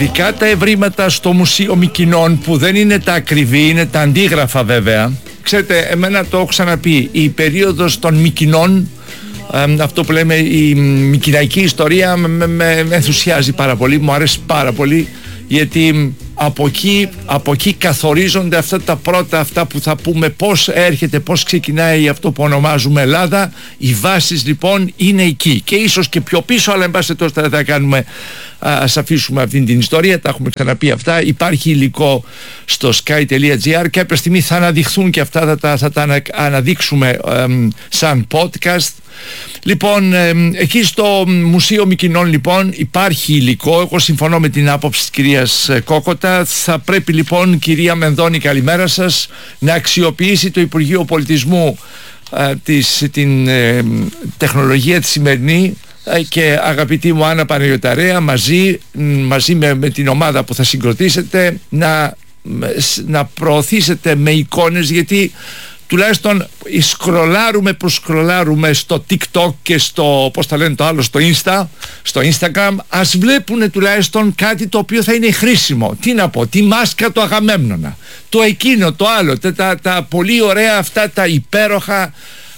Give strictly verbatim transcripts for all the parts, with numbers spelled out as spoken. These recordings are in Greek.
ειδικά τα ευρήματα στο Μουσείο Μυκηνών, που δεν είναι τα ακριβή, είναι τα αντίγραφα βέβαια. Ξέρετε, εμένα το έχω ξαναπεί, η περίοδος των Μυκηνών, αυτό που λέμε η μυκηναϊκή ιστορία, με, με, με ενθουσιάζει πάρα πολύ, μου αρέσει πάρα πολύ, γιατί από εκεί, από εκεί καθορίζονται αυτά τα πρώτα, αυτά που θα πούμε, πώς έρχεται, πώς ξεκινάει αυτό που ονομάζουμε Ελλάδα. Οι βάσεις λοιπόν είναι εκεί και ίσως και πιο πίσω, αλλά εν πάση τόσο θα, θα κάνουμε, ας αφήσουμε αυτή την ιστορία, τα έχουμε ξαναπεί αυτά. Υπάρχει υλικό στο sky τελεία gr, και κάποια στιγμή θα αναδειχθούν και αυτά, θα τα, θα τα αναδείξουμε εμ, σαν podcast. Λοιπόν, ε, εκεί στο Μουσείο Μυκηνών λοιπόν υπάρχει υλικό. Εγώ συμφωνώ με την άποψη της κυρίας Κόκοτα. Θα πρέπει λοιπόν, κυρία Μενδώνη, καλημέρα σας, να αξιοποιήσει το Υπουργείο Πολιτισμού ε, της, την ε, τεχνολογία τη σημερινή, και αγαπητή μου Άννα Παναγιωταρέα, μαζί, μαζί με, με την ομάδα που θα συγκροτήσετε, να, να προωθήσετε με εικόνες, γιατί τουλάχιστον σκρολάρουμε που σκρολάρουμε στο TikTok και στο, πώς τα λένε το άλλο, στο Insta, στο Instagram, ας βλέπουν τουλάχιστον κάτι το οποίο θα είναι χρήσιμο. Τι να πω, τη μάσκα του Αγαμέμνονα, το εκείνο, το άλλο, τα, τα, τα πολύ ωραία αυτά τα υπέροχα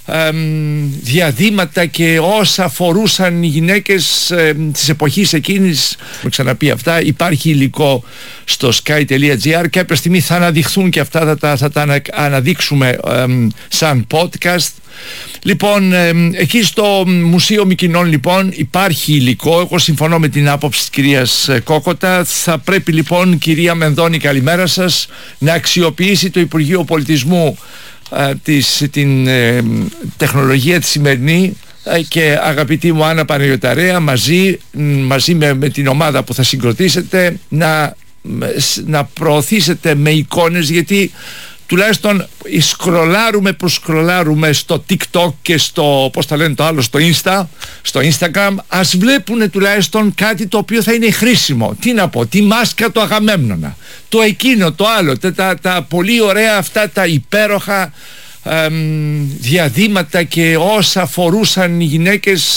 εμ, διαδήματα και όσα φορούσαν οι γυναίκες εμ, της εποχής εκείνης. Μου ξαναπεί αυτά, υπάρχει υλικό στο sky τελεία gr, και κάποια στιγμή θα αναδειχθούν και αυτά, θα τα, θα τα αναδείξουμε εμ, σαν podcast. Λοιπόν, εμ, εκεί στο Μουσείο Μυκηνών λοιπόν υπάρχει υλικό. Εγώ συμφωνώ με την άποψη της κυρίας Κόκοτα. Θα πρέπει λοιπόν, κυρία Μενδώνη, καλημέρα σας, να αξιοποιήσει το Υπουργείο Πολιτισμού της, την ε, τεχνολογία τη σημερινή, και αγαπητή μου Άννα Παναγιωταρέα, μαζί, μαζί με, με την ομάδα που θα συγκροτήσετε, να, να προωθήσετε με εικόνες, γιατί τουλάχιστον σκρολάρουμε που σκρολάρουμε στο TikTok και στο, πώς τα λένε το άλλο, στο Insta, στο Instagram, ας βλέπουν τουλάχιστον κάτι το οποίο θα είναι χρήσιμο. Τι να πω, τη μάσκα του Αγαμέμνονα, το εκείνο, το άλλο, τα, τα, τα πολύ ωραία αυτά τα υπέροχα εμ, διαδήματα και όσα φορούσαν οι γυναίκες